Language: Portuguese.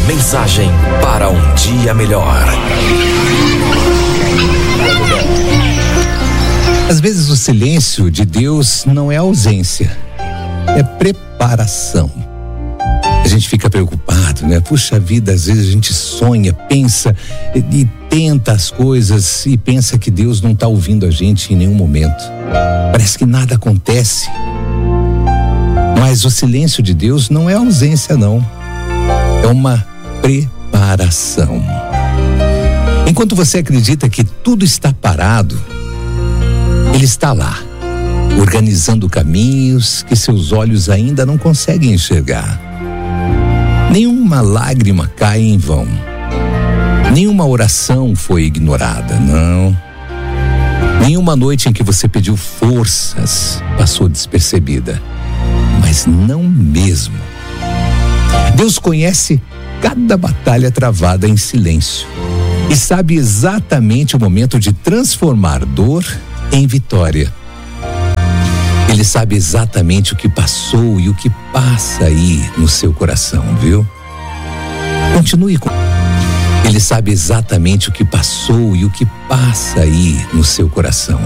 Mensagem para um dia melhor. Às vezes o silêncio de Deus não é ausência, é preparação. A gente fica preocupado, né? Puxa vida, às vezes a gente sonha, pensa e tenta as coisas e pensa que Deus não está ouvindo a gente em nenhum momento. Parece que nada acontece. Mas o silêncio de Deus não é ausência, não. É uma preparação. Enquanto você acredita que tudo está parado, Ele está lá, organizando caminhos que seus olhos ainda não conseguem enxergar. Nenhuma lágrima cai em vão. Nenhuma oração foi ignorada, não. Nenhuma noite em que você pediu forças passou despercebida. Mas não mesmo. Deus conhece cada batalha travada em silêncio e sabe exatamente o momento de transformar dor em vitória. Ele sabe exatamente o que passou e o que passa aí no seu coração, viu? Continue com. Ele sabe exatamente o que passou e o que passa aí no seu coração.